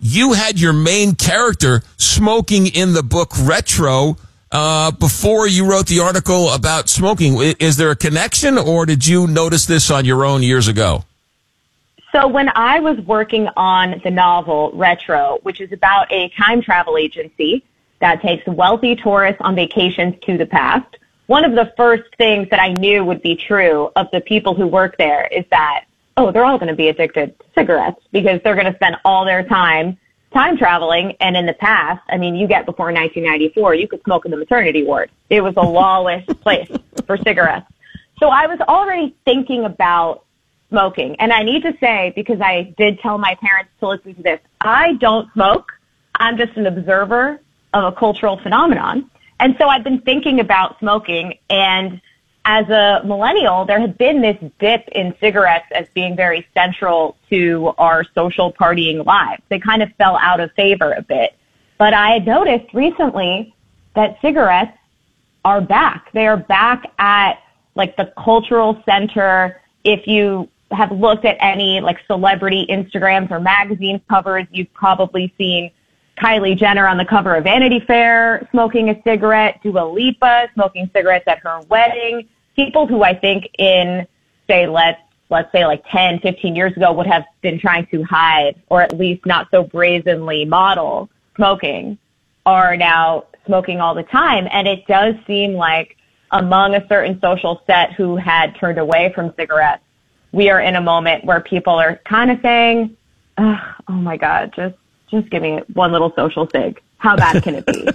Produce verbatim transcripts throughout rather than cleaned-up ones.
you had your main character smoking in the book Retro uh, before you wrote the article about smoking. Is there a connection, or did you notice this on your own years ago? So when I was working on the novel Retro, which is about a time travel agency that takes wealthy tourists on vacations to the past, one of the first things that I knew would be true of the people who work there is that, oh, they're all going to be addicted to cigarettes because they're going to spend all their time time traveling. And in the past, I mean, you get before nineteen ninety-four, you could smoke in the maternity ward. It was a lawless place for cigarettes. So I was already thinking about smoking. And I need to say, because I did tell my parents to listen to this, I don't smoke. I'm just an observer of a cultural phenomenon. And so I've been thinking about smoking, and as a millennial, there had been this dip in cigarettes as being very central to our social partying lives. They kind of fell out of favor a bit. But I had noticed recently that cigarettes are back. They are back at like the cultural center. If you have looked at any like celebrity Instagrams or magazine covers, you've probably seen Kylie Jenner on the cover of Vanity Fair smoking a cigarette, Dua Lipa smoking cigarettes at her wedding. People who I think in, say, let's, let's say like ten, fifteen years ago would have been trying to hide or at least not so brazenly model smoking are now smoking all the time. And it does seem like among a certain social set who had turned away from cigarettes, we are in a moment where people are kind of saying, oh, oh my God, just Just give me one little social cig. How bad can it be?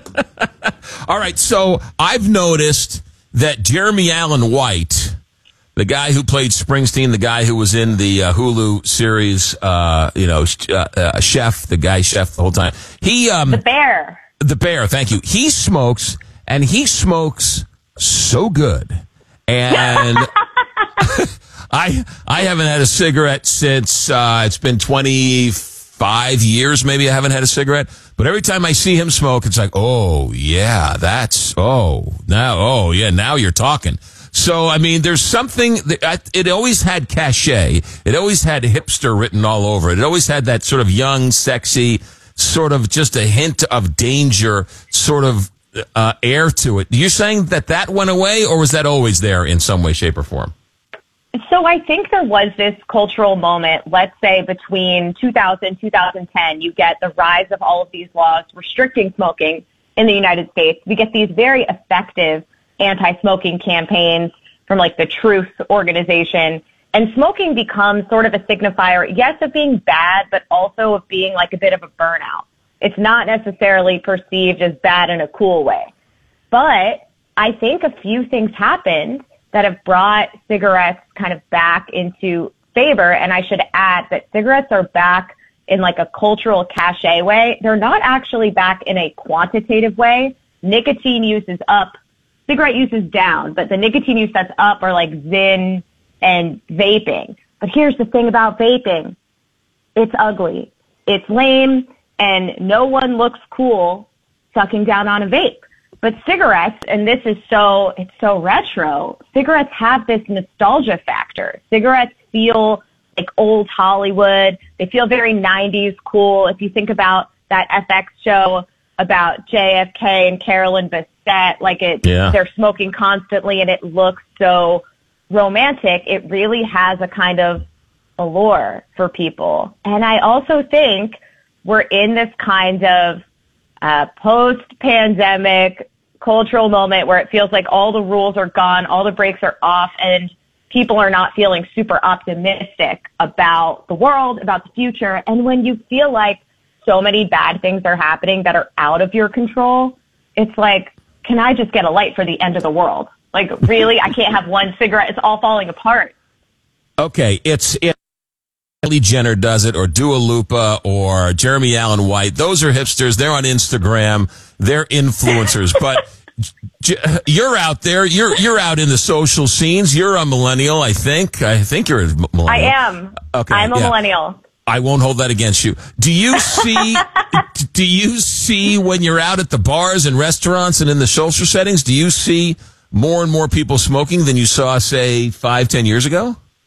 All right, so I've noticed that Jeremy Allen White, the guy who played Springsteen, the guy who was in the uh, Hulu series, uh, you know, uh, uh, Chef, the guy Chef the whole time. He, um, the bear. The bear, thank you. He smokes, and he smokes so good. And I I haven't had a cigarette since uh, it's been twenty-five years, maybe I haven't had a cigarette. But every time I see him smoke, it's like, oh, yeah, that's, oh, now, oh, yeah, now you're talking. So, I mean, there's something, that, it always had cachet. It always had hipster written all over it. It always had that sort of young, sexy, sort of just a hint of danger sort of uh, air to it. You're saying that that went away, or was that always there in some way, shape, or form? So I think there was this cultural moment, let's say between two thousand, two thousand ten, you get the rise of all of these laws restricting smoking in the United States. We get these very effective anti-smoking campaigns from like the Truth organization. And smoking becomes sort of a signifier, yes, of being bad, but also of being like a bit of a burnout. It's not necessarily perceived as bad in a cool way. But I think a few things happened that have brought cigarettes kind of back into favor. And I should add that cigarettes are back in like a cultural cachet way. They're not actually back in a quantitative way. Nicotine use is up, cigarette use is down, but the nicotine use that's up are like Zyn and vaping. But here's the thing about vaping. It's ugly. It's lame, and no one looks cool sucking down on a vape. But cigarettes, and this is so, it's so retro, cigarettes have this nostalgia factor. Cigarettes feel like old Hollywood. They feel very nineties cool. If you think about that F X show about J F K and Carolyn Bessette, like it, yeah. They're smoking constantly and it looks so romantic. It really has a kind of allure for people. And I also think we're in this kind of uh, post-pandemic cultural moment where it feels like all the rules are gone, all the brakes are off, and people are not feeling super optimistic about the world, about the future. And when you feel like so many bad things are happening that are out of your control, it's like, can I just get a light for the end of the world? Like, really? I can't have one cigarette. It's all falling apart. Okay, it's it. Kylie Jenner does it, or Dua Lipa, or Jeremy Allen White. Those are hipsters. They're on Instagram. They're influencers. But j- you're out there. You're you're out in the social scenes. You're a millennial, I think. I think you're a millennial. I am. Okay, I'm a yeah. millennial. I won't hold that against you. Do you see? do you see when you're out at the bars and restaurants and in the social settings? Do you see more and more people smoking than you saw, say, five, ten years ago?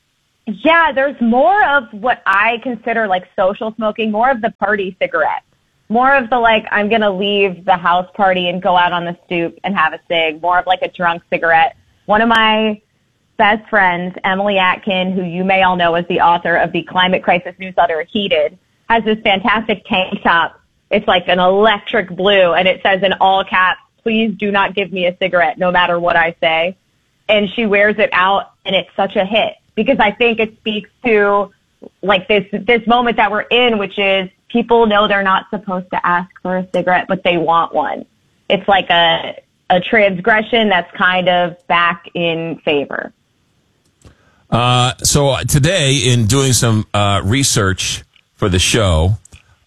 Yeah, there's more of what I consider like social smoking, more of the party cigarette. More of the like, I'm going to leave the house party and go out on the stoop and have a cig. More of like a drunk cigarette. One of my best friends, Emily Atkin, who you may all know as the author of the climate crisis newsletter Heated, has this fantastic tank top. It's like an electric blue, and it says in all caps, please do not give me a cigarette no matter what I say. And she wears it out, and it's such a hit because I think it speaks to like this this moment that we're in, which is people know they're not supposed to ask for a cigarette, but they want one. It's like a a transgression that's kind of back in favor. Uh, so today, in doing some uh, research for the show,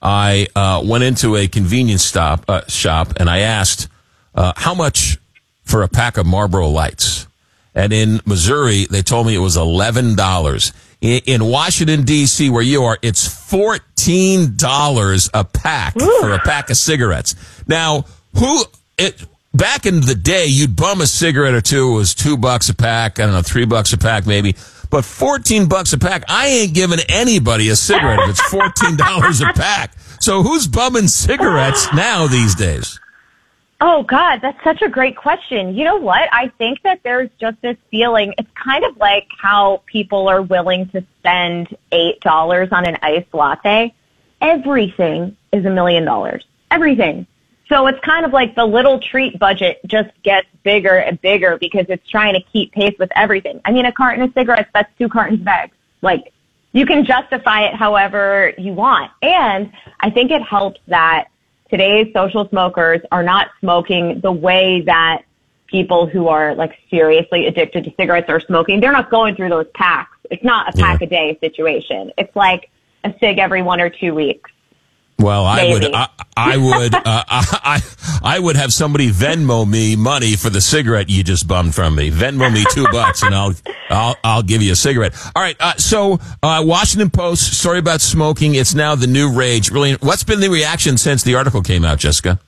I uh, went into a convenience stop uh, shop and I asked uh, how much for a pack of Marlboro Lights. And in Missouri, they told me it was eleven dollars. In, in Washington, D C, where you are, it's fourteen dollars a pack Ooh. for a pack of cigarettes. Now, who it back in the day, you'd bum a cigarette or two. It was two bucks a pack. I don't know, three bucks a pack maybe. But fourteen bucks a pack, I ain't giving anybody a cigarette if it's fourteen dollars a pack. So who's bumming cigarettes now these days? Oh, God, that's such a great question. You know what? I think that there's just this feeling. It's kind of like how people are willing to spend eight dollars on an iced latte. Everything is a million dollars. Everything. So it's kind of like the little treat budget just gets bigger and bigger because it's trying to keep pace with everything. I mean, a carton of cigarettes, that's two cartons of eggs. Like, you can justify it however you want. And I think it helps that today's social smokers are not smoking the way that people who are like seriously addicted to cigarettes are smoking. They're not going through those packs. It's not a pack yeah. a day situation. It's like a cig every one or two weeks. Well, I Maybe. would, I, I would, uh, I, I would have somebody Venmo me money for the cigarette you just bummed from me. Venmo me two bucks, and I'll, I'll, I'll give you a cigarette. All right. Uh, so, uh, Washington Post story about smoking. It's now the new rage. Really, what's been the reaction since the article came out, Jessica?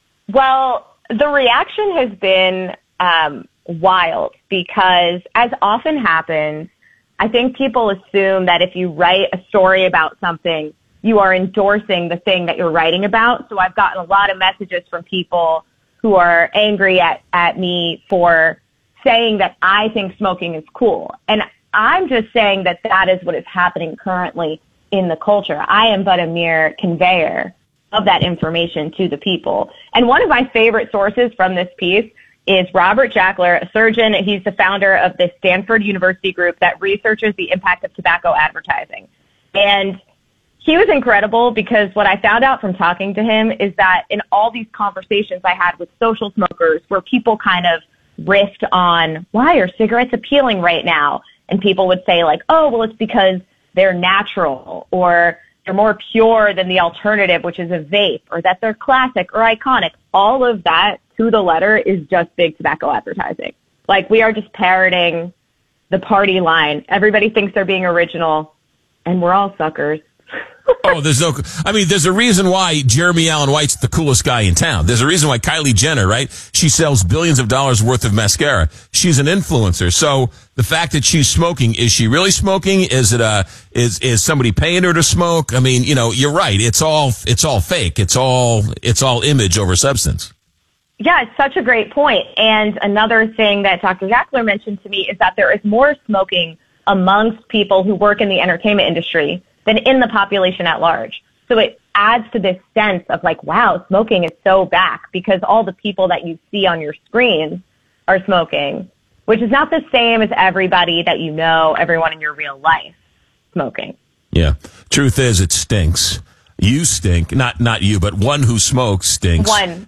Well, the reaction has been um, wild because, as often happens, I think people assume that if you write a story about something, you are endorsing the thing that you're writing about. So I've gotten a lot of messages from people who are angry at, at me for saying that I think smoking is cool. And I'm just saying that that is what is happening currently in the culture. I am but a mere conveyor of that information to the people. And one of my favorite sources from this piece is Robert Jackler, a surgeon. He's the founder of the Stanford University group that researches the impact of tobacco advertising. And he was incredible because what I found out from talking to him is that in all these conversations I had with social smokers where people kind of riffed on, why are cigarettes appealing right now? And people would say like, oh, well, it's because they're natural or they're more pure than the alternative, which is a vape, or that they're classic or iconic. All of that to the letter is just big tobacco advertising. Like, we are just parroting the party line. Everybody thinks they're being original, and we're all suckers. Oh, there's no, I mean, there's a reason why Jeremy Allen White's the coolest guy in town. There's a reason why Kylie Jenner, right? She sells billions of dollars worth of mascara. She's an influencer. So the fact that she's smoking, is she really smoking? Is it a, is, is somebody paying her to smoke? I mean, you know, you're right. It's all, it's all fake. It's all, it's all image over substance. Yeah, it's such a great point. And another thing that Doctor Jackler mentioned to me is that there is more smoking amongst people who work in the entertainment industry than in the population at large. So it adds to this sense of like, wow, smoking is so back because all the people that you see on your screens are smoking, which is not the same as everybody that you know, everyone in your real life smoking. Yeah. Truth is, it stinks. You stink. Not not you, but one who smokes stinks. One.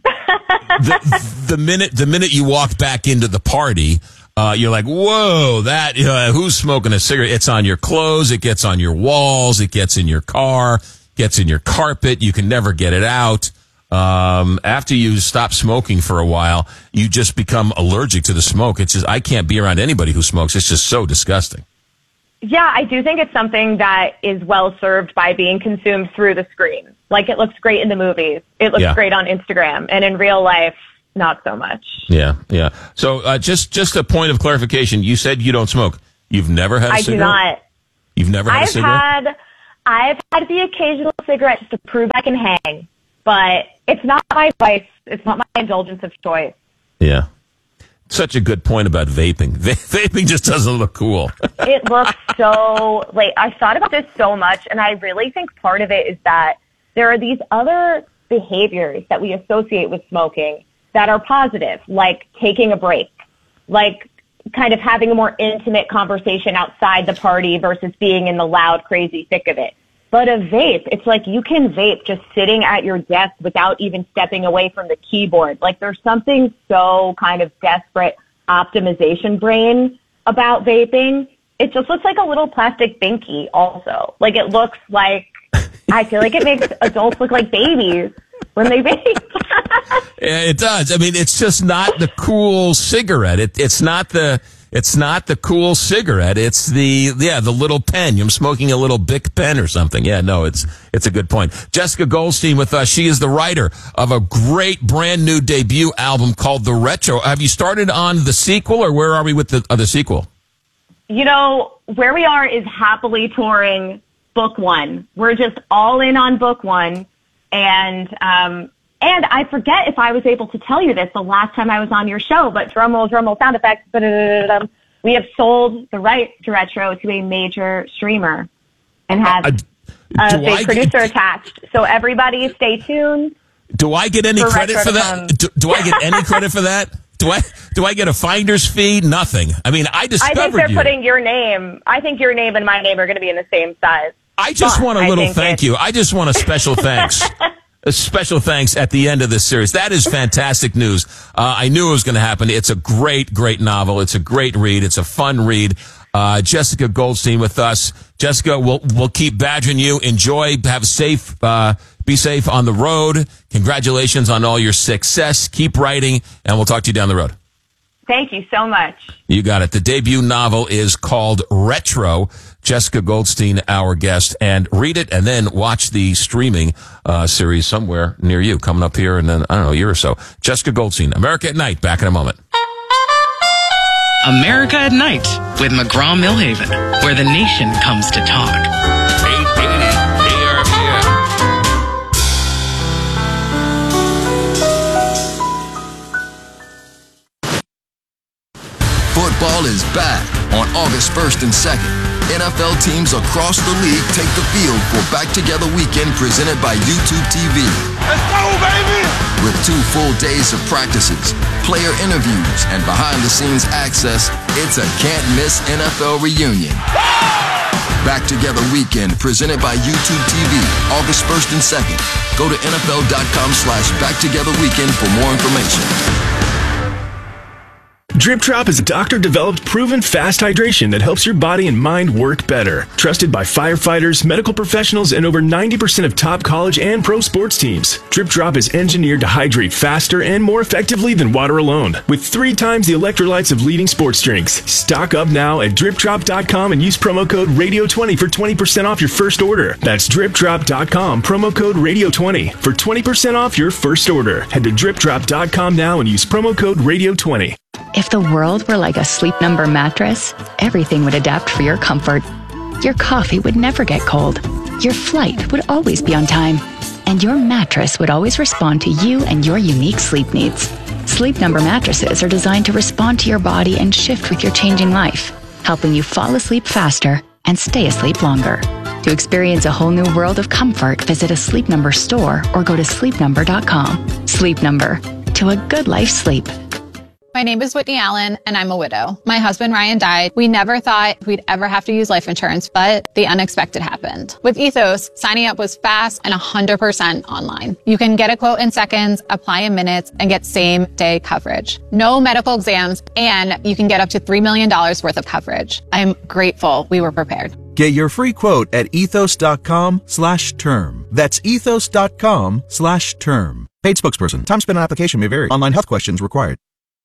the, the minute the minute you walk back into the party, Uh, you're like, whoa, that, uh, who's smoking a cigarette? It's on your clothes. It gets on your walls. It gets in your car, gets in your carpet. You can never get it out. Um, after you stop smoking for a while, you just become allergic to the smoke. It's just, I can't be around anybody who smokes. It's just so disgusting. Yeah, I do think it's something that is well served by being consumed through the screen. Like, it looks great in the movies. It looks yeah. great on Instagram. And in real life, not so much. Yeah, yeah. So uh, just just a point of clarification. You said you don't smoke. You've never had a I cigarette? do not. You've never had I've a cigarette? had, I've had the occasional cigarette just to prove I can hang, but it's not my vice. It's not my indulgence of choice. Yeah. Such a good point about vaping. Va- vaping just doesn't look cool. It looks so, like, I've thought about this so much, and I really think part of it is that there are these other behaviors that we associate with smoking that are positive, like taking a break, like kind of having a more intimate conversation outside the party versus being in the loud, crazy thick of it. But a vape, it's like you can vape just sitting at your desk without even stepping away from the keyboard. Like there's something so kind of desperate optimization brain about vaping. It just looks like a little plastic binky also. Like it looks like, I feel like it makes adults look like babies when they vape. Yeah, it does. I mean, it's just not the cool cigarette. It, it's not the, it's not the cool cigarette. It's the, yeah, the little pen. You're smoking a little Bic pen or something. Yeah, no, it's, it's a good point. Jessica Goldstein with us. She is the writer of a great brand new debut album called The Retro. Have you started on the sequel, or where are we with the, uh, the sequel? You know, where we are is happily touring book one. We're just all in on book one. And, um, and I forget if I was able to tell you this the last time I was on your show, but drum roll, drum roll, sound effects, we have sold the right to Retro to a major streamer and have uh, a big I producer get, attached. So everybody stay tuned. Do I get any for credit Retro for that? Do, do I get any credit for that? Do I do I get a finder's fee? Nothing. I mean, I discovered I think they're you. putting your name. I think your name and my name are going to be in the same size. I just Fun, want a little thank it. you. I just want a special thanks. A special thanks at the end of this series. That is fantastic news. Uh, I knew it was going to happen. It's a great, great novel. It's a great read. It's a fun read. Uh, Jessica Goldstein with us. Jessica, we'll, we'll keep badgering you. Enjoy. Have a safe, uh, be safe on the road. Congratulations on all your success. Keep writing, and we'll talk to you down the road. Thank you so much. You got it. The debut novel is called Retro. Jessica Goldstein, our guest, and read it and then watch the streaming uh, series somewhere near you coming up here in, I don't know, a year or so. Jessica Goldstein, America at Night, back in a moment. America at Night with McGraw-Millhaven, where the nation comes to talk. eight eighty A R P. Football is back on August first and second. N F L teams across the league take the field for Back Together Weekend presented by YouTube T V. Let's go, baby! With two full days of practices, player interviews, and behind-the-scenes access, it's a can't-miss N F L reunion. Back Together Weekend presented by YouTube T V, August first and second. Go to N F L dot com slash Back Together Weekend for more information. Drip Drop is a doctor-developed, proven fast hydration that helps your body and mind work better. Trusted by firefighters, medical professionals, and over ninety percent of top college and pro sports teams. Drip Drop is engineered to hydrate faster and more effectively than water alone, with three times the electrolytes of leading sports drinks. Stock up now at drip drop dot com and use promo code radio twenty for twenty percent off your first order. That's drip drop dot com, promo code radio twenty for twenty percent off your first order. Head to drip drop dot com now and use promo code radio twenty. If the world were like a Sleep Number mattress, everything would adapt for your comfort. Your coffee would never get cold. Your flight would always be on time. And your mattress would always respond to you and your unique sleep needs. Sleep Number mattresses are designed to respond to your body and shift with your changing life, helping you fall asleep faster and stay asleep longer. To experience a whole new world of comfort, visit a Sleep Number store or go to sleep number dot com. Sleep Number. To a good life sleep. My name is Whitney Allen, and I'm a widow. My husband, Ryan, died. We never thought we'd ever have to use life insurance, but the unexpected happened. With Ethos, signing up was fast and one hundred percent online. You can get a quote in seconds, apply in minutes, and get same-day coverage. No medical exams, and you can get up to three million dollars worth of coverage. I'm grateful we were prepared. Get your free quote at ethos dot com slash term. That's ethos dot com slash term. Paid spokesperson. Time spent on application may vary. Online health questions required.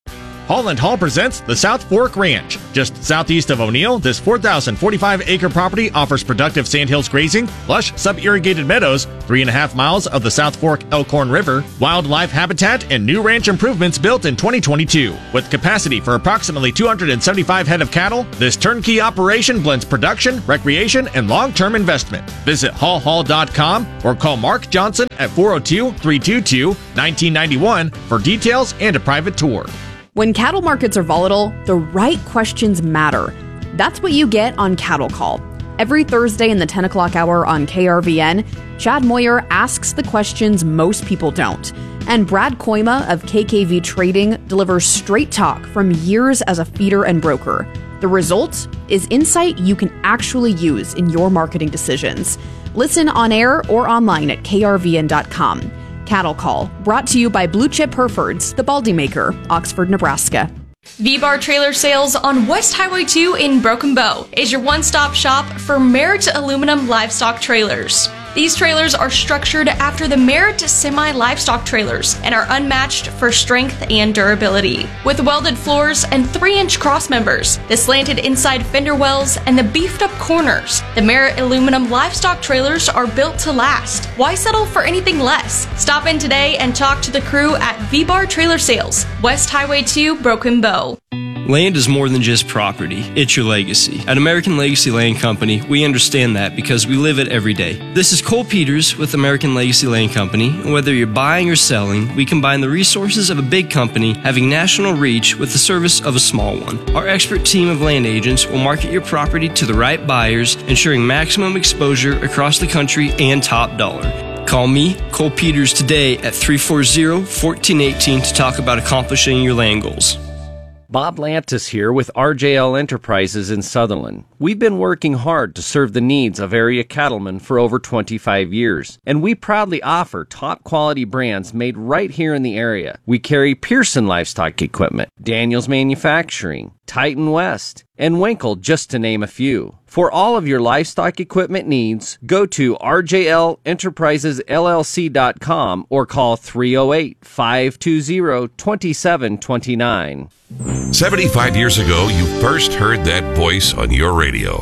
Holland Hall presents the South Fork Ranch. Just southeast of O'Neill, this four thousand forty-five acre property offers productive sandhills grazing, lush sub-irrigated meadows, three and a half miles of the South Fork Elkhorn River, wildlife habitat, and new ranch improvements built in twenty twenty-two. With capacity for approximately two hundred seventy-five head of cattle, this turnkey operation blends production, recreation, and long-term investment. Visit hall hall dot com or call Mark Johnson at four oh two, three two two, one nine nine one for details and a private tour. When cattle markets are volatile, the right questions matter. That's what you get on Cattle Call. Every Thursday in the ten o'clock hour on K R V N, Chad Moyer asks the questions most people don't. And Brad Koima of K K V Trading delivers straight talk from years as a feeder and broker. The result is insight you can actually use in your marketing decisions. Listen on air or online at K R V N dot com. Cattle Call, brought to you by Blue Chip Herefords, the Baldy Maker, Oxford, Nebraska. V-Bar Trailer Sales on West Highway two in Broken Bow is your one-stop shop for Merritt Aluminum Livestock Trailers. These trailers are structured after the Merritt semi-livestock trailers and are unmatched for strength and durability. With welded floors and three inch cross members, the slanted inside fender wells, and the beefed up corners, the Merritt Aluminum Livestock Trailers are built to last. Why settle for anything less? Stop in today and talk to the crew at V-Bar Trailer Sales, West Highway two, Broken Bow. Land is more than just property, it's your legacy. At American Legacy Land Company, we understand that because we live it every day. This is Cole Peters with American Legacy Land Company, and whether you're buying or selling, we combine the resources of a big company having national reach with the service of a small one. Our expert team of land agents will market your property to the right buyers, ensuring maximum exposure across the country and top dollar. Call me, Cole Peters, today at three four zero, one four one eight to talk about accomplishing your land goals. Bob Lantis here with R J L Enterprises in Sutherland. We've been working hard to serve the needs of area cattlemen for over twenty-five years, and we proudly offer top quality brands made right here in the area. We carry Pearson Livestock Equipment, Daniels Manufacturing, Titan West, and Winkle, just to name a few. For all of your livestock equipment needs, go to R J L Enterprises L L C dot com or call three oh eight, five two zero, two seven two nine. seventy-five years ago, you first heard that voice on your radio.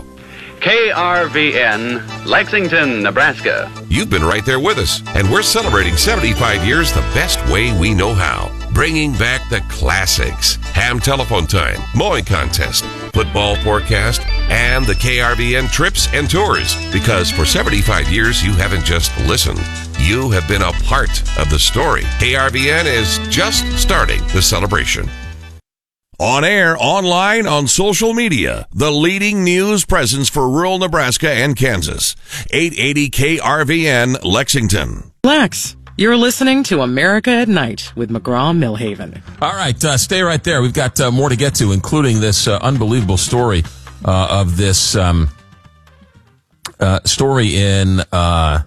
K R V N, Lexington, Nebraska. You've been right there with us, and we're celebrating seventy-five years the best way we know how. Bringing back the classics, ham telephone time, mowing contest, football forecast, and the K R V N trips and tours. Because for seventy-five years, you haven't just listened. You have been a part of the story. K R V N is just starting the celebration. On air, online, on social media, the leading news presence for rural Nebraska and Kansas. eight eighty K R V N, Lexington. Lex, you're listening to America at Night with McGraw-Millhaven. All right, uh, stay right there. We've got uh, more to get to, including this uh, unbelievable story uh, of this um, uh, story in uh,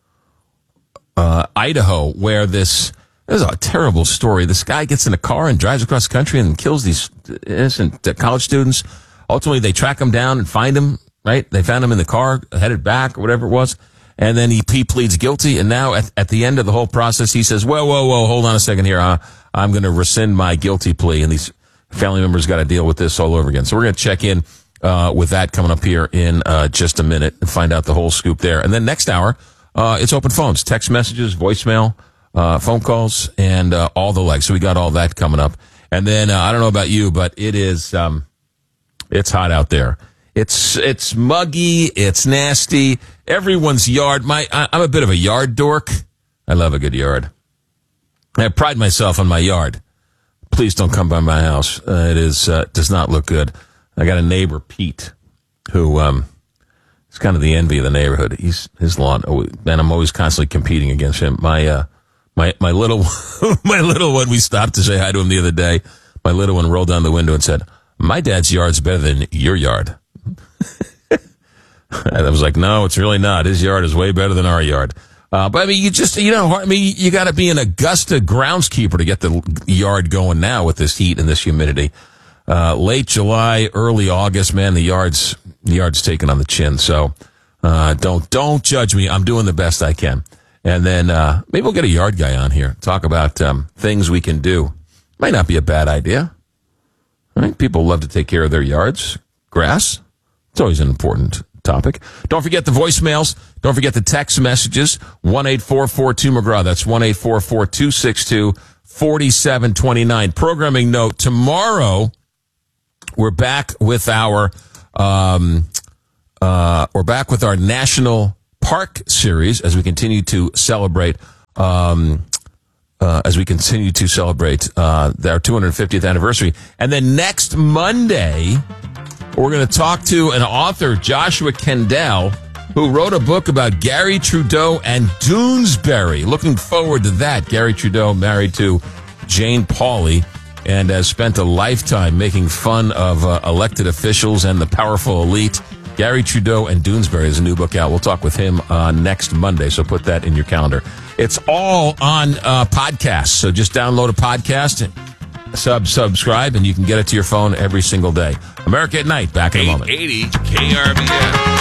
uh, Idaho, where this... This is a terrible story. This guy gets in a car and drives across the country and kills these innocent uh, college students. Ultimately, they track him down and find him, right? They found him in the car, headed back, or whatever it was. And then he, he pleads guilty. And now at, at the end of the whole process, he says, whoa, whoa, whoa, hold on a second here. Uh, I'm going to rescind my guilty plea. And these family members got to deal with this all over again. So we're going to check in uh, with that coming up here in uh, just a minute and find out the whole scoop there. And then next hour, uh, it's open phones, text messages, voicemail. Uh, phone calls and uh, all the like. So we got all that coming up. And then uh, I don't know about you, but it is um, it's hot out there. It's it's muggy. It's nasty. Everyone's yard. My I, I'm a bit of a yard dork. I love a good yard. I pride myself on my yard. Please don't come by my house. Uh, it is uh, does not look good. I got a neighbor, Pete, who um, is kind of the envy of the neighborhood. He's his lawn, and I'm always constantly competing against him. My uh, My my little my little one, we stopped to say hi to him the other day. My little one rolled down the window and said, "My dad's yard's better than your yard." I was like, "No, it's really not. His yard is way better than our yard." Uh, but I mean, you just you know, I mean, you got to be an Augusta groundskeeper to get the yard going now with this heat and this humidity. Uh, late July, early August, man, the yard's the yard's taken on the chin. So uh, don't don't judge me. I'm doing the best I can. And then uh, maybe we'll get a yard guy on here, talk about um, things we can do. Might not be a bad idea. Right? People love to take care of their yards. Grass. It's always an important topic. Don't forget the voicemails. Don't forget the text messages. one eight four four two McGraw. That's one eight four four two six two four seven two nine. Programming note. Tomorrow, we're back with our, um, uh, we're back with our National Park series as we continue to celebrate, um, uh, as we continue to celebrate, uh, our two hundred fiftieth anniversary. And then next Monday, we're going to talk to an author, Joshua Kendall, who wrote a book about Gary Trudeau and Doonesbury. Looking forward to that. Gary Trudeau, married to Jane Pauley, and has spent a lifetime making fun of uh, elected officials and the powerful elite. Gary Trudeau and Doonesbury is a new book out. We'll talk with him uh, next Monday, so put that in your calendar. It's all on uh, podcasts, so just download a podcast and sub subscribe, and you can get it to your phone every single day. America at Night, back in a moment. eight eighty K R V N.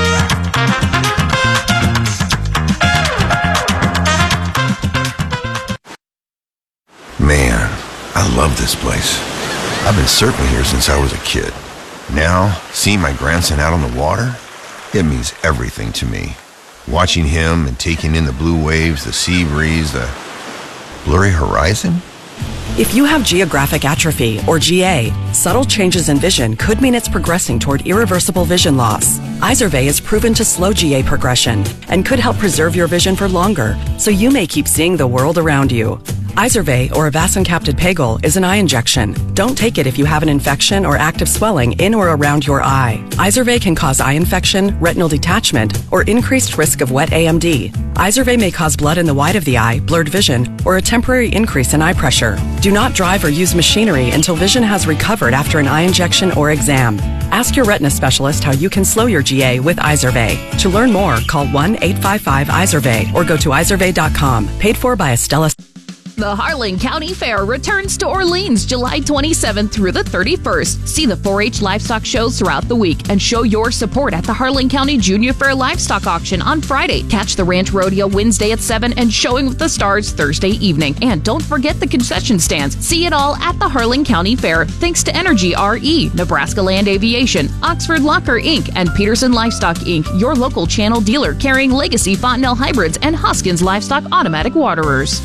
Man, I love this place. I've been surfing here since I was a kid. Now, seeing my grandson out on the water, it means everything to me. Watching him and taking in the blue waves, the sea breeze, the blurry horizon. If you have geographic atrophy, or G A, subtle changes in vision could mean it's progressing toward irreversible vision loss. Izervay is proven to slow G A progression and could help preserve your vision for longer, so you may keep seeing the world around you. Izervay, or avacincaptad pegol, is an eye injection. Don't take it if you have an infection or active swelling in or around your eye. Izervay can cause eye infection, retinal detachment, or increased risk of wet A M D. Izervay may cause blood in the white of the eye, blurred vision, or a temporary increase in eye pressure. Do not drive or use machinery until vision has recovered after an eye injection or exam. Ask your retina specialist how you can slow your G A with Izervay. To learn more, call one eight five five Izervay or go to izervay dot com. Paid for by Estella. The Harlan County Fair returns to Orleans July twenty-seventh through the thirty-first. See the four H livestock shows throughout the week and show your support at the Harlan County Junior Fair Livestock Auction on Friday. Catch the Ranch Rodeo Wednesday at seven and Showing with the Stars Thursday evening. And don't forget the concession stands. See it all at the Harlan County Fair. Thanks to Energy R E, Nebraska Land Aviation, Oxford Locker Incorporated, and Peterson Livestock Incorporated, your local channel dealer carrying Legacy Fontenelle Hybrids and Hoskins Livestock Automatic Waterers.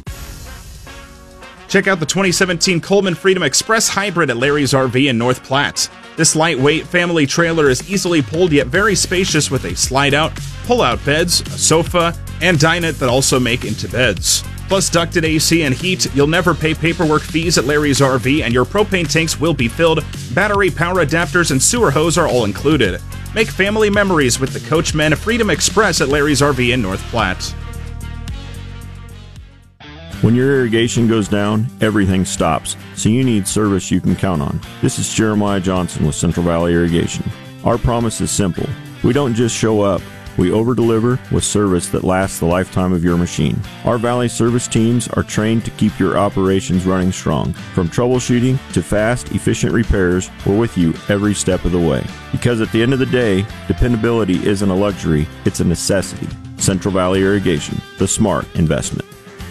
Check out the twenty seventeen Coleman Freedom Express Hybrid at Larry's R V in North Platte. This lightweight family trailer is easily pulled yet very spacious with a slide-out, pull-out beds, a sofa, and dinette that also make into beds. Plus ducted A C and heat, you'll never pay paperwork fees at Larry's R V, and your propane tanks will be filled. Battery, power adapters, and sewer hose are all included. Make family memories with the Coachmen Freedom Express at Larry's R V in North Platte. When your irrigation goes down, everything stops, so you need service you can count on. This is Jeremiah Johnson with Central Valley Irrigation. Our promise is simple. We don't just show up, we over-deliver with service that lasts the lifetime of your machine. Our Valley service teams are trained to keep your operations running strong. From troubleshooting to fast, efficient repairs, we're with you every step of the way. Because at the end of the day, dependability isn't a luxury, it's a necessity. Central Valley Irrigation, the smart investment.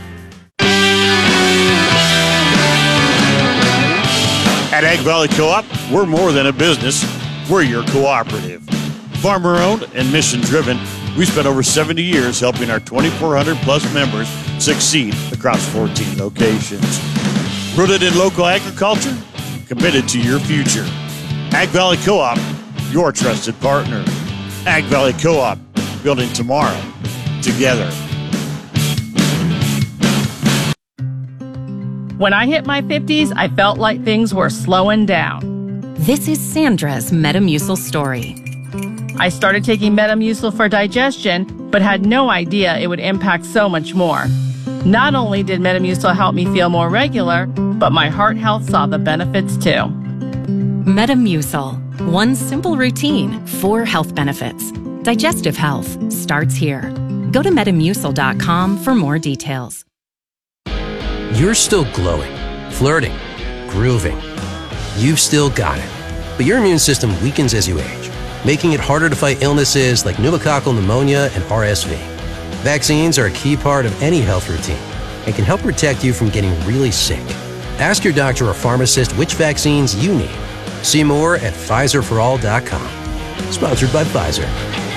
At Ag Valley Co-op, we're more than a business. We're your cooperative. Farmer-owned and mission-driven, we spent over seventy years helping our twenty-four hundred plus members succeed across fourteen locations. Rooted in local agriculture, committed to your future. Ag Valley Co-op, your trusted partner. Ag Valley Co-op, building tomorrow together. When I hit my fifties, I felt like things were slowing down. This is Sandra's Metamucil story. I started taking Metamucil for digestion, but had no idea it would impact so much more. Not only did Metamucil help me feel more regular, but my heart health saw the benefits too. Metamucil. One simple routine, four health benefits. Digestive health starts here. Go to metamucil dot com for more details. You're still glowing, flirting, grooving. You've still got it. But your immune system weakens as you age, making it harder to fight illnesses like pneumococcal pneumonia and R S V. Vaccines are a key part of any health routine and can help protect you from getting really sick. Ask your doctor or pharmacist which vaccines you need. See more at Pfizer for all dot com. Sponsored by Pfizer.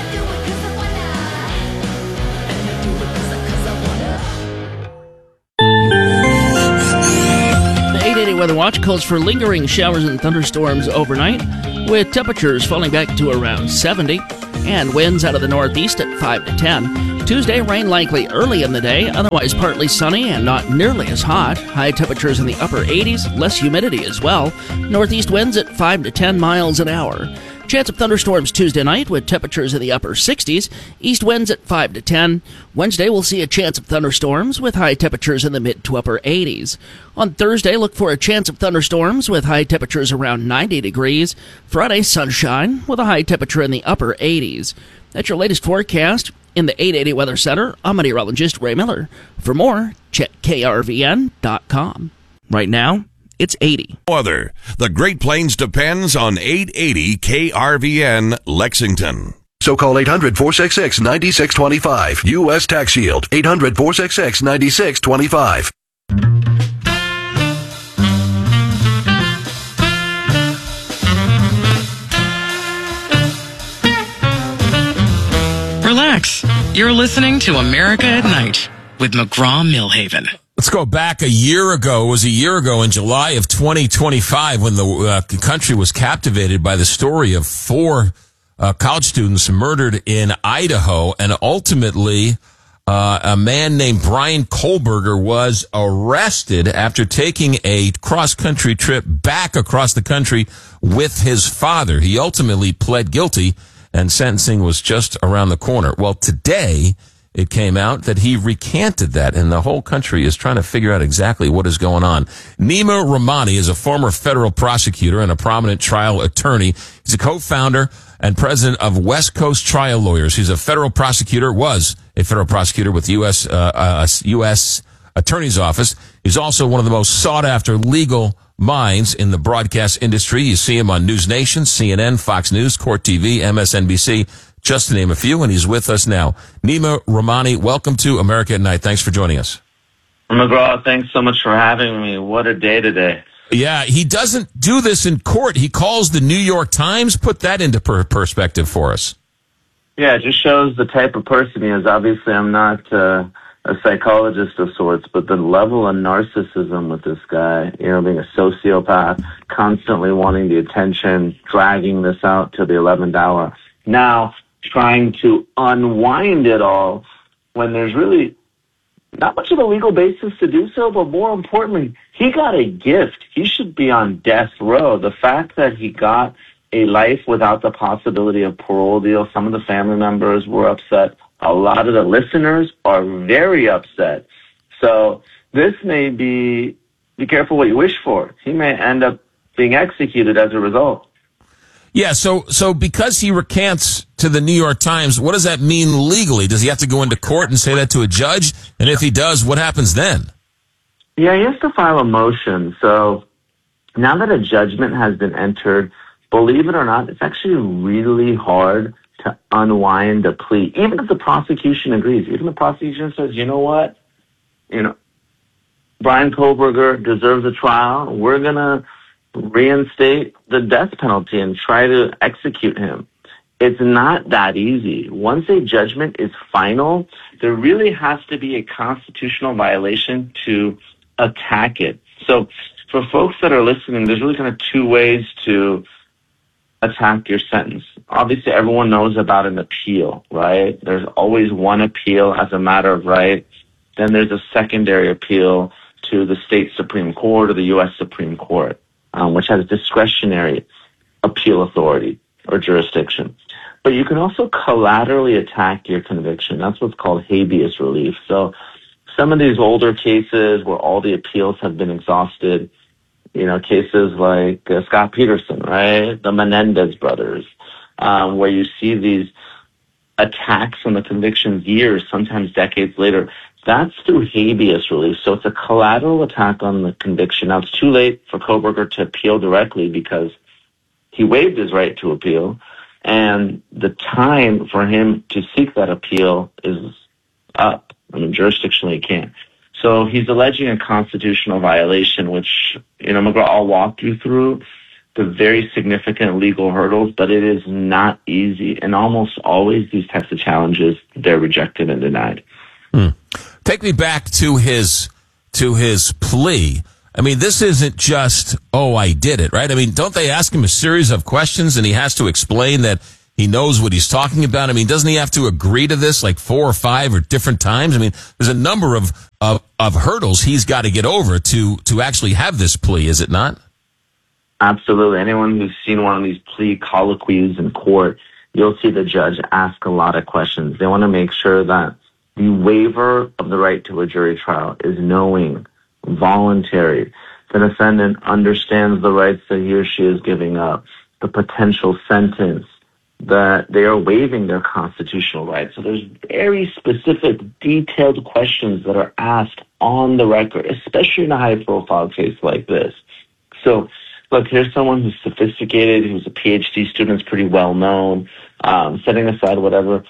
The eight eighty Weather Watch calls for lingering showers and thunderstorms overnight, with temperatures falling back to around seventy, and winds out of the northeast at five to ten. Tuesday, rain likely early in the day, otherwise partly sunny and not nearly as hot. High temperatures in the upper eighties, less humidity as well. Northeast winds at five to ten miles an hour. Chance of thunderstorms Tuesday night with temperatures in the upper sixties. East winds at five to ten. Wednesday, we'll see a chance of thunderstorms with high temperatures in the mid to upper eighties. On Thursday, look for a chance of thunderstorms with high temperatures around ninety degrees. Friday, sunshine with a high temperature in the upper eighties. That's your latest forecast. In the eight eighty Weather Center, I'm meteorologist Ray Miller. For more, check K R V N dot com. Right now, it's eighty. Weather. The Great Plains depends on eight eighty K R V N Lexington. So call eight hundred, four six six, nine six two five. U S Tax Shield. eight hundred, four six six, nine six two five. Relax. You're listening to America at Night with McGraw-Millhaven. Let's go back a year ago. It was a year ago in July of twenty twenty-five when the uh, country was captivated by the story of four uh, college students murdered in Idaho. And ultimately, uh, a man named Bryan Kohberger was arrested after taking a cross-country trip back across the country with his father. He ultimately pled guilty, and sentencing was just around the corner. Well, today it came out that he recanted that, and the whole country is trying to figure out exactly what is going on. Nima Rahmani is a former federal prosecutor and a prominent trial attorney. He's a co-founder and president of West Coast Trial Lawyers. He's a federal prosecutor, was a federal prosecutor with U S Uh, uh, U S Attorney's Office. He's also one of the most sought-after legal minds in the broadcast industry. You see him on News Nation, C N N, Fox News, Court T V, M S N B C, just to name a few, and he's with us now. Nima Rahmani, welcome to America at Night. Thanks for joining us. McGraw, thanks so much for having me. What a day today. Yeah, he doesn't do this in court. He calls the New York Times. Put that into per- perspective for us. Yeah, it just shows the type of person he is. Obviously, I'm not uh, a psychologist of sorts, but the level of narcissism with this guy, you know, being a sociopath, constantly wanting the attention, dragging this out to the eleventh hour. Now, trying to unwind it all when there's really not much of a legal basis to do so, but more importantly, he got a gift. He should be on death row. The fact that he got a life without the possibility of parole deal, some of the family members were upset. A lot of the listeners are very upset. So this may be, be careful what you wish for. He may end up being executed as a result. Yeah, so so because he recants to the New York Times, what does that mean legally? Does he have to go into court and say that to a judge? And if he does, what happens then? Yeah, he has to file a motion. So now that a judgment has been entered, believe it or not, it's actually really hard to unwind a plea, even if the prosecution agrees. Even the prosecution says, you know what, you know, Bryan Kohberger deserves a trial. We're going to reinstate the death penalty and try to execute him. It's not that easy. Once a judgment is final, there really has to be a constitutional violation to attack it. So for folks that are listening, there's really kind of two ways to attack your sentence. Obviously, everyone knows about an appeal, right? There's always one appeal as a matter of right. Then there's a secondary appeal to the state Supreme Court or the U S Supreme Court, um, which has discretionary appeal authority or jurisdiction. But you can also collaterally attack your conviction. That's what's called habeas relief. So some of these older cases where all the appeals have been exhausted, you know, cases like uh, Scott Peterson, right? The Menendez brothers, um, where you see these attacks on the convictions years, sometimes decades later, that's through habeas relief. So it's a collateral attack on the conviction. Now, it's too late for Kohberger to appeal directly because he waived his right to appeal, and the time for him to seek that appeal is up. I mean, jurisdictionally, he can't. So he's alleging a constitutional violation, which, you know, McGraw, I'll walk you through the very significant legal hurdles, but it is not easy. And almost always these types of challenges, they're rejected and denied. Hmm. Take me back to his to his plea. I mean, this isn't just, oh, I did it, right? I mean, don't they ask him a series of questions and he has to explain that he knows what he's talking about? I mean, doesn't he have to agree to this like four or five or different times? I mean, there's a number of of, of hurdles he's got to get over to to actually have this plea, is it not? Absolutely. Anyone who's seen one of these plea colloquies in court, you'll see the judge ask a lot of questions. They want to make sure that the waiver of the right to a jury trial is knowing, voluntary. The defendant understands the rights that he or she is giving up, the potential sentence, that they are waiving their constitutional rights. So there's very specific, detailed questions that are asked on the record, especially in a high-profile case like this. So, look, here's someone who's sophisticated, who's a P H D student, is pretty well-known, um, setting aside whatever,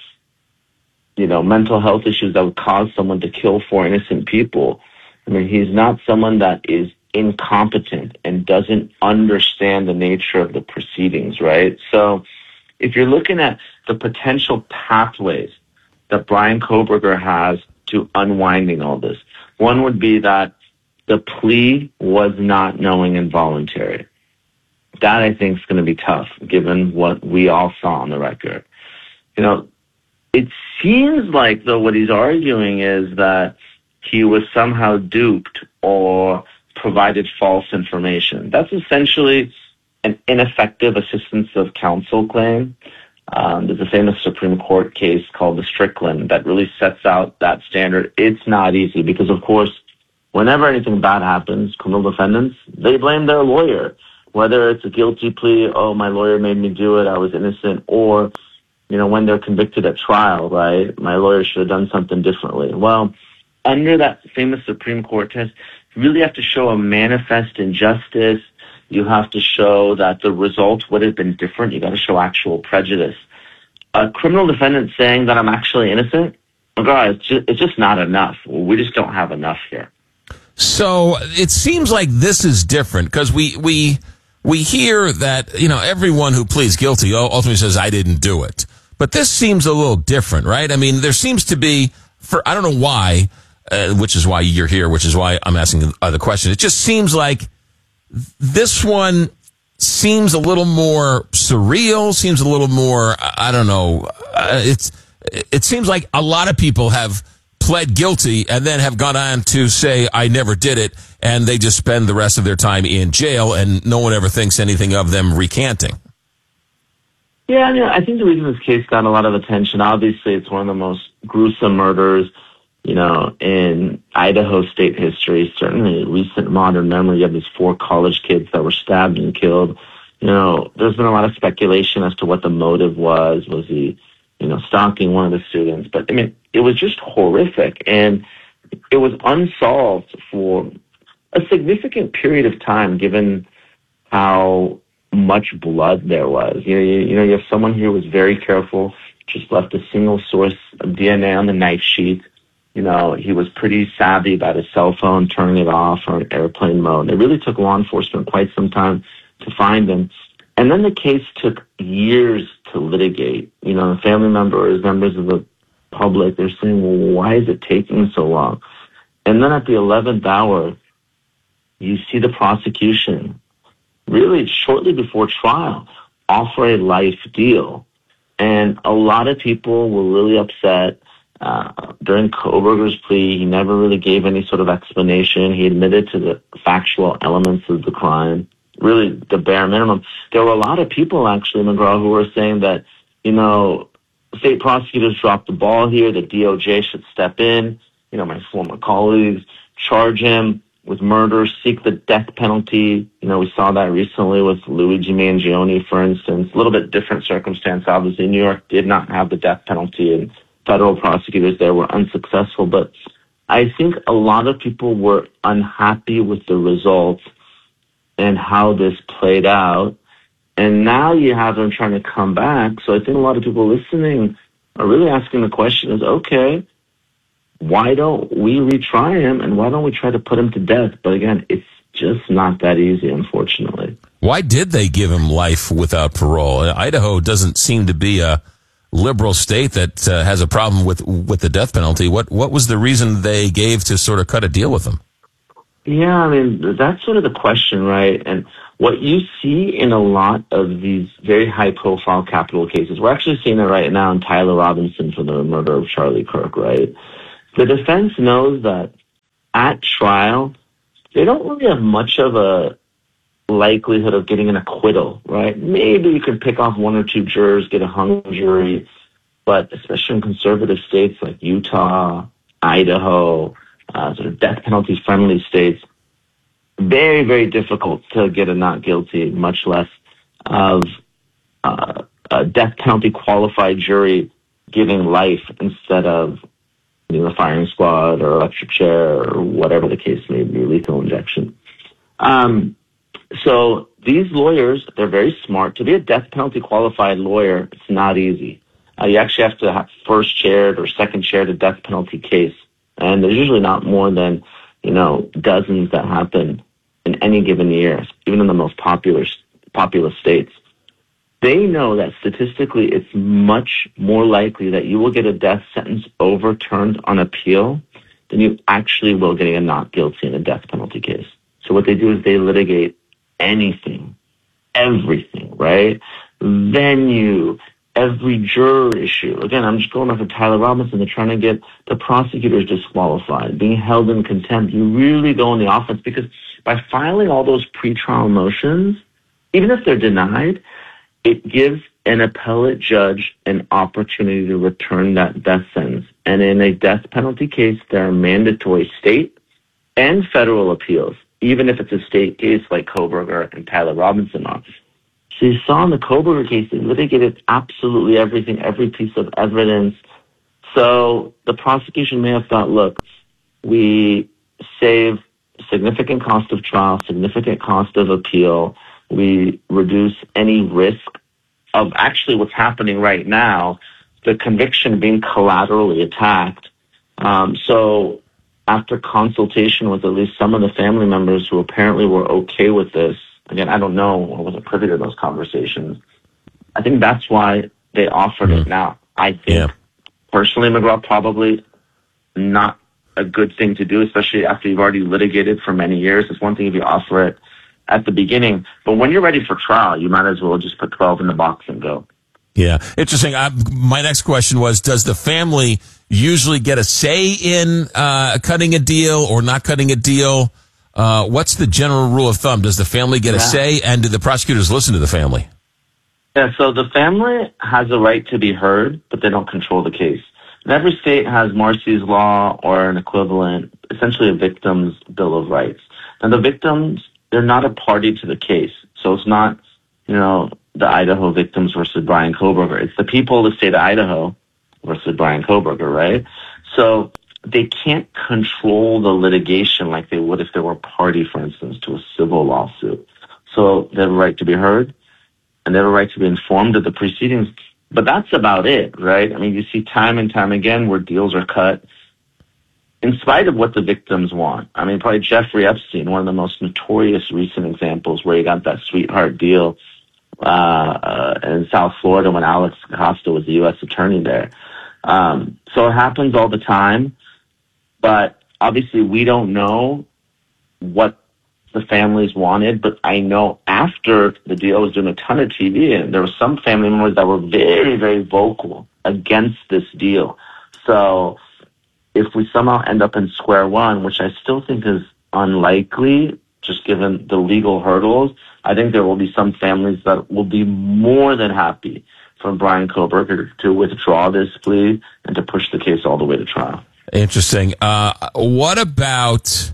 you know, mental health issues that would cause someone to kill four innocent people. I mean, he's not someone that is incompetent and doesn't understand the nature of the proceedings, right? So if you're looking at the potential pathways that Bryan Kohberger has to unwinding all this, one would be that the plea was not knowing and voluntary. That, I think, is going to be tough, given what we all saw on the record. You know, it seems like, though, what he's arguing is that he was somehow duped or provided false information. That's essentially an ineffective assistance of counsel claim. Um, there's a famous Supreme Court case called the Strickland that really sets out that standard. It's not easy because, of course, whenever anything bad happens, criminal defendants, they blame their lawyer. Whether it's a guilty plea, oh, my lawyer made me do it, I was innocent, or, you know, when they're convicted at trial, right, my lawyer should have done something differently. Well, under that famous Supreme Court test, you really have to show a manifest injustice. You have to show that the result would have been different. You got to show actual prejudice. A criminal defendant saying that I'm actually innocent, oh God, it's just, it's just not enough. We just don't have enough here. So it seems like this is different because we we we hear that, you know, everyone who pleads guilty ultimately says I didn't do it. But this seems a little different, right? I mean, there seems to be, for I don't know why, uh, which is why you're here, which is why I'm asking uh, the question. It just seems like this one seems a little more surreal, seems a little more, I don't know, uh, it's it seems like a lot of people have pled guilty and then have gone on to say, I never did it, and they just spend the rest of their time in jail, and no one ever thinks anything of them recanting. Yeah, I mean, I think the reason this case got a lot of attention, obviously it's one of the most gruesome murders, you know, in Idaho state history, certainly recent modern memory. You have these four college kids that were stabbed and killed. You know, there's been a lot of speculation as to what the motive was. Was he, you know, stalking one of the students? But, I mean, it was just horrific. And it was unsolved for a significant period of time, given how much blood there was. You know, you, you know, you have someone here who was very careful, just left a single source of D N A on the knife sheet. You know, he was pretty savvy about his cell phone, turning it off or in airplane mode. It really took law enforcement quite some time to find him. And then the case took years to litigate. You know, family members, members of the public, they're saying, well, why is it taking so long? And then at the eleventh hour, you see the prosecution, really shortly before trial, offer a life deal. And a lot of people were really upset. Uh, during Kohberger's plea, he never really gave any sort of explanation. He admitted to the factual elements of the crime, really the bare minimum. There were a lot of people, actually, McGraw, who were saying that, you know, state prosecutors dropped the ball here, the D O J should step in, you know, my former colleagues, charge him with murder, seek the death penalty. You know, we saw that recently with Luigi Mangione, for instance. A little bit different circumstance, obviously. New York did not have the death penalty, and federal prosecutors there were unsuccessful. But I think a lot of people were unhappy with the results and how this played out. And now you have them trying to come back. So I think a lot of people listening are really asking the question is, okay, why don't we retry him and why don't we try to put him to death? But again, it's just not that easy, unfortunately. Why did they give him life without parole? Idaho doesn't seem to be a liberal state that uh, has a problem with with the death penalty. What what was the reason they gave to sort of cut a deal with him? Yeah, I mean, that's sort of the question, right? And what you see in a lot of these very high-profile capital cases, we're actually seeing it right now in Tyler Robinson for the murder of Charlie Kirk, right? The defense knows that at trial, they don't really have much of a likelihood of getting an acquittal, right? Maybe you can pick off one or two jurors, get a hung jury, but especially in conservative states like Utah, Idaho, uh, sort of death penalty friendly states, very, very difficult to get a not guilty, much less of uh, a death penalty qualified jury giving life instead of, you know, the firing squad or electric chair or whatever the case may be, lethal injection. Um, so these lawyers, they're very smart. To be a death penalty qualified lawyer, it's not easy. Uh, you actually have to have first chaired or second chaired a death penalty case. And there's usually not more than, you know, dozens that happen in any given year, even in the most popular, populous states. They know that statistically it's much more likely that you will get a death sentence overturned on appeal than you actually will getting a not guilty in a death penalty case. So what they do is they litigate anything, everything, right? Venue, every juror issue. Again, I'm just going off of Tyler Robinson. They're trying to get the prosecutors disqualified, being held in contempt. You really go on the offense because by filing all those pretrial motions, even if they're denied, it gives an appellate judge an opportunity to return that death sentence. And in a death penalty case, there are mandatory state and federal appeals, even if it's a state case like Kohberger and Tyler Robinson are. So you saw in the Kohberger case, they litigated absolutely everything, every piece of evidence. So the prosecution may have thought, look, we save significant cost of trial, significant cost of appeal. We reduce any risk of actually what's happening right now, the conviction being collaterally attacked. Um, so after consultation with at least some of the family members who apparently were okay with this, again, I don't know, I wasn't privy to those conversations, I think that's why they offered mm. it now. I think, yeah. personally, McGraw, probably not a good thing to do, especially after you've already litigated for many years. It's one thing if you offer it at the beginning, but when you're ready for trial, you might as well just put twelve in the box and go. Yeah, interesting. I, my next question was, does the family usually get a say in uh, cutting a deal or not cutting a deal? Uh, what's the general rule of thumb? Does the family get a yeah. say, and do the prosecutors listen to the family? Yeah, so the family has a right to be heard, but they don't control the case. And every state has Marsy's Law or an equivalent, essentially a victim's bill of rights. Now, the victims, they're not a party to the case. So it's not, you know, the Idaho victims versus Brian Kohberger. It's the people of the state of Idaho versus Brian Kohberger, right? So they can't control the litigation like they would if they were a party, for instance, to a civil lawsuit. So they have a right to be heard, and they have a right to be informed of the proceedings. But that's about it, right? I mean, you see time and time again where deals are cut in spite of what the victims want. I mean, probably Jeffrey Epstein, one of the most notorious recent examples where he got that sweetheart deal uh, uh, in South Florida when Alex Acosta was the U S attorney there. Um, so it happens all the time, but obviously we don't know what the families wanted, but I know after the deal, I was doing a ton of T V, and there were some family members that were very, very vocal against this deal. So if we somehow end up in square one, which I still think is unlikely, just given the legal hurdles, I think there will be some families that will be more than happy for Brian Kohberger to withdraw this plea and to push the case all the way to trial. Interesting. Uh, what about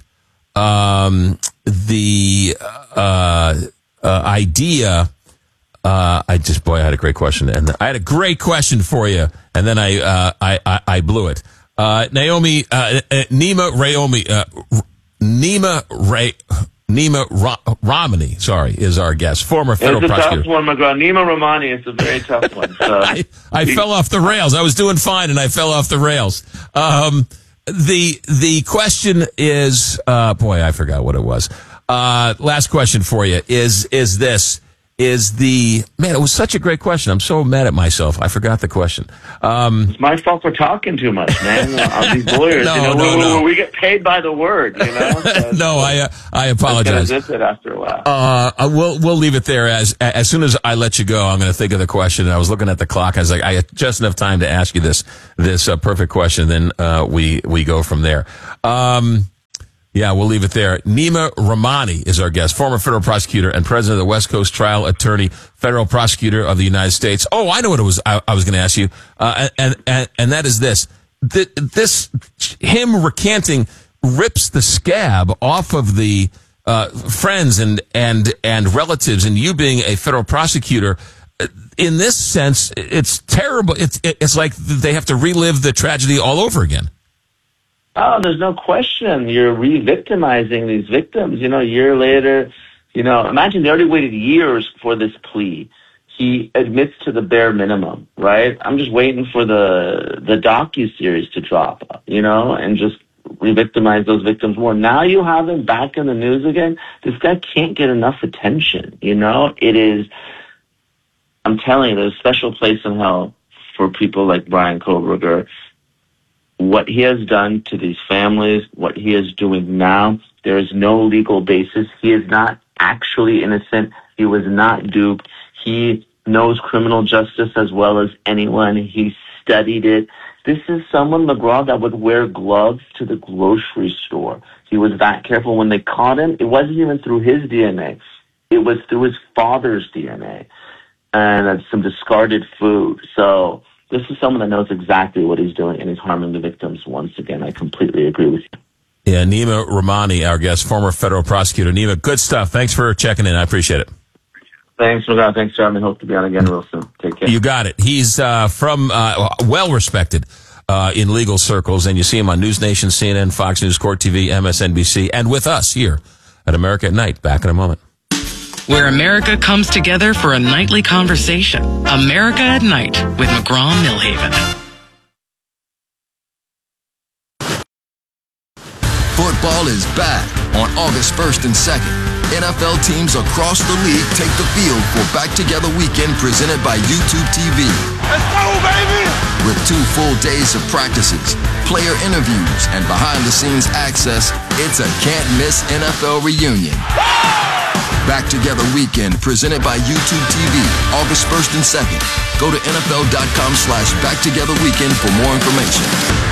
um, the uh, uh, idea? Uh, I just, boy, I had a great question, and I had a great question for you, and then I uh, I, I, I blew it. Uh, Naomi, uh, uh, Nima Raomi, uh, Nima Ray, Nima Ra- Romani, sorry, is our guest, former federal it's a prosecutor. Tough one, McGraw. Nima Romani is a very tough one. So. I, I fell off the rails. I was doing fine, and I fell off the rails. Um, the the question is, uh, boy, I forgot what it was. Uh, last question for you is is this. Is the man? It was such a great question. I'm so mad at myself. I forgot the question. Um, it's my fault for talking too much, man. uh, these lawyers, no, you know, no, we, no. we get paid by the word, you know. So no, I uh, I apologize. Zip it after a while. Uh, we'll we'll leave it there. As as soon as I let you go, I'm going to think of the question. I was looking at the clock. I was like, I had just enough time to ask you this this uh, perfect question. Then uh, we we go from there. Um, Yeah, we'll leave it there. Nima Rahmani is our guest, former federal prosecutor and president of the West Coast Trial Attorney, federal prosecutor of the United States. Oh, I know what it was. I, I was going to ask you, uh, and, and and that is this: this him recanting rips the scab off of the uh, friends and and and relatives, and you being a federal prosecutor. In this sense, it's terrible. It's it's like they have to relive the tragedy all over again. Oh, there's no question. You're re-victimizing these victims. You know, a year later, you know, imagine they already waited years for this plea. He admits to the bare minimum, right? I'm just waiting for the the docu-series to drop, you know, and just re-victimize those victims more. Now you have him back in the news again. This guy can't get enough attention, you know? It is, I'm telling you, there's a special place in hell for people like Bryan Kohberger. What he has done to these families, what he is doing now, there is no legal basis. He is not actually innocent. He was not duped. He knows criminal justice as well as anyone. He studied it. This is someone, McGraw, that would wear gloves to the grocery store. He was that careful. When they caught him, it wasn't even through his D N A. It was through his father's D N A and some discarded food. So this is someone that knows exactly what he's doing, and he's harming the victims once again. I completely agree with you. Yeah, Nima Rahmani, our guest, former federal prosecutor. Nima, good stuff. Thanks for checking in. I appreciate it. Thanks, McGraw. Thanks, Jeremy. Hope to be on again real soon. Take care. You got it. He's uh, from uh, well-respected uh, in legal circles, and you see him on News Nation, C N N, Fox News, Court T V, M S N B C, and with us here at America at Night. Back in a moment. Where America comes together for a nightly conversation. America at Night with McGraw-Millhaven. Football is back on August first and second. N F L teams across the league take the field for Back Together Weekend presented by YouTube T V. Let's go, baby! With two full days of practices, player interviews, and behind-the-scenes access, it's a can't-miss N F L reunion. Back Together Weekend presented by YouTube T V, August first and second. Go to N F L dot com slash Back Together Weekend for more information.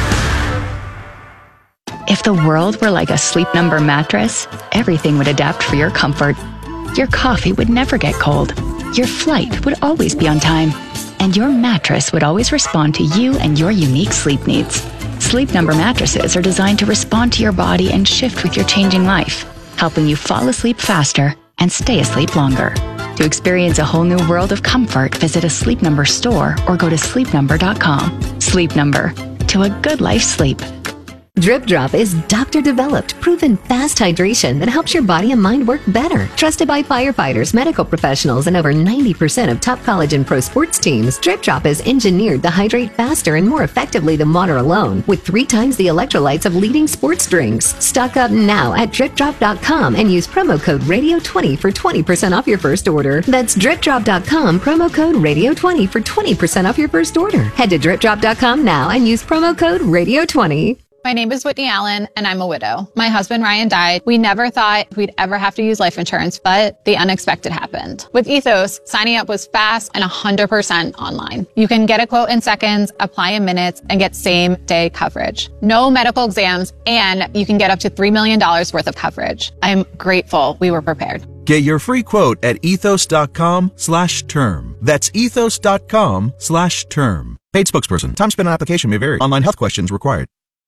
If the world were like a Sleep Number mattress, everything would adapt for your comfort. Your coffee would never get cold. Your flight would always be on time. And your mattress would always respond to you and your unique sleep needs. Sleep Number mattresses are designed to respond to your body and shift with your changing life, helping you fall asleep faster and stay asleep longer. To experience a whole new world of comfort, visit a Sleep Number store or go to sleep number dot com. Sleep Number. To a good life sleep. Drip Drop is doctor-developed, proven fast hydration that helps your body and mind work better. Trusted by firefighters, medical professionals, and over ninety percent of top college and pro sports teams, Drip Drop is engineered to hydrate faster and more effectively than water alone, with three times the electrolytes of leading sports drinks. Stock up now at drip drop dot com and use promo code radio twenty for twenty percent off your first order. That's drip drop dot com, promo code radio twenty for twenty percent off your first order. Head to drip drop dot com now and use promo code radio twenty. My name is Whitney Allen, and I'm a widow. My husband, Ryan, died. We never thought we'd ever have to use life insurance, but the unexpected happened. With Ethos, signing up was fast and one hundred percent online. You can get a quote in seconds, apply in minutes, and get same-day coverage. No medical exams, and you can get up to three million dollars worth of coverage. I'm grateful we were prepared. Get your free quote at ethos dot com slash term. That's ethos dot com slash term. Paid spokesperson. Time spent on application may vary. Online health questions required.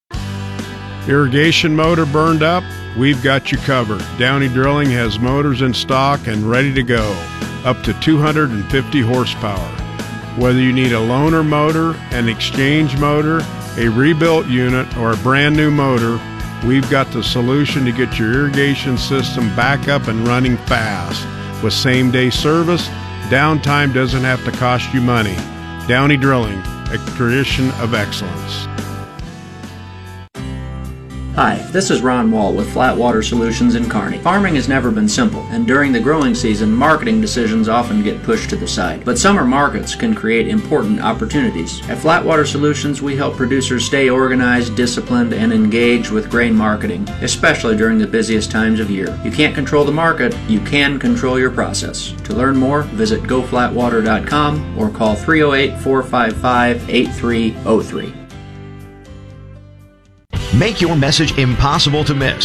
Irrigation motor burned up? We've got you covered. Downey Drilling has motors in stock and ready to go, up to two hundred fifty horsepower. Whether you need a loaner motor, an exchange motor, a rebuilt unit, or a brand new motor, we've got the solution to get your irrigation system back up and running fast. With same-day service, downtime doesn't have to cost you money. Downey Drilling, a tradition of excellence. Hi, this is Ron Wall with Flatwater Solutions in Kearney. Farming has never been simple, and during the growing season, marketing decisions often get pushed to the side. But summer markets can create important opportunities. At Flatwater Solutions, we help producers stay organized, disciplined, and engaged with grain marketing, especially during the busiest times of year. You can't control the market, you can control your process. To learn more, visit go flatwater dot com or call three oh eight, four five five, eight three oh three. Make your message impossible to miss